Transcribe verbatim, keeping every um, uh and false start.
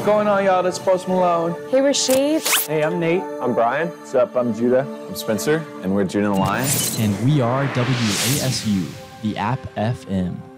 going on, y'all? That's Post Malone. Hey, Rashid. Hey, I'm Nate. I'm Brian. What's up? I'm Judah. I'm Spencer, and we're Judah and the Lion. And we are W A S U, the App F M.